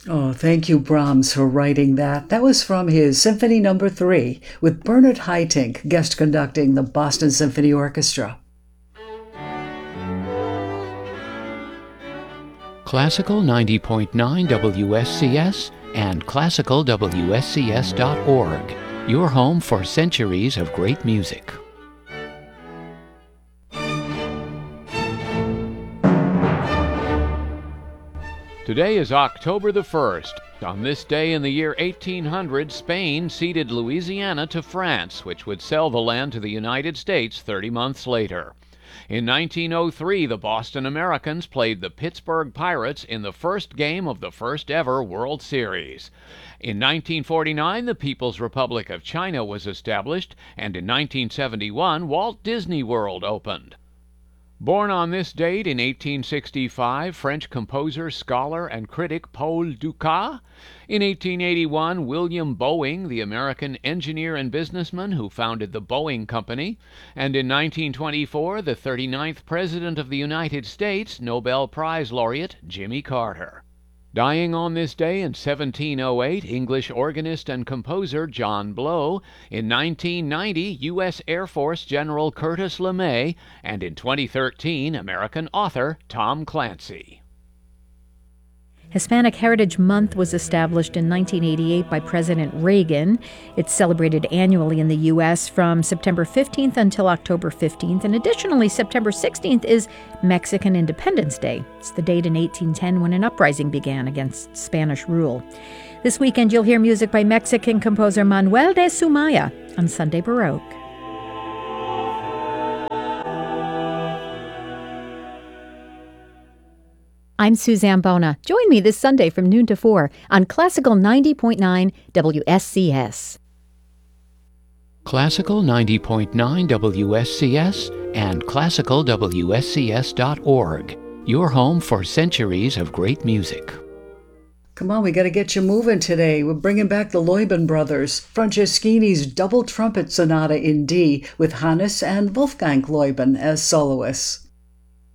Oh, thank you, Brahms, for writing that. That was from his Symphony Number 3, with Bernard Haitink guest conducting the Boston Symphony Orchestra. Classical 90.9 WSCS and classicalwscs.org, your home for centuries of great music. Today is October the 1st. On this day in the year 1800, Spain ceded Louisiana to France, which would sell the land to the United States 30 months later. In 1903, the Boston Americans played the Pittsburgh Pirates in the first game of the first ever World Series. In 1949, the People's Republic of China was established, and in 1971, Walt Disney World opened. Born on this date in 1865, French composer, scholar, and critic Paul Dukas. In 1881, William Boeing, the American engineer and businessman who founded the Boeing Company. And in 1924, the 39th President of the United States, Nobel Prize laureate Jimmy Carter. Dying on this day in 1708, English organist and composer John Blow. In 1990, U.S. Air Force General Curtis LeMay. And in 2013, American author Tom Clancy. Hispanic Heritage Month was established in 1988 by President Reagan. It's celebrated annually in the U.S. from September 15th until October 15th. And additionally, September 16th is Mexican Independence Day. It's the date in 1810 when an uprising began against Spanish rule. This weekend, you'll hear music by Mexican composer Manuel de Sumaya on Sunday Baroque. I'm Suzanne Bona. Join me this Sunday from noon to 4 on Classical 90.9 WSCS. Classical 90.9 WSCS and classicalwscs.org, your home for centuries of great music. Come on, we got to get you moving today. We're bringing back the Leuben brothers, Franceschini's double trumpet sonata in D with Hannes and Wolfgang Leuben as soloists.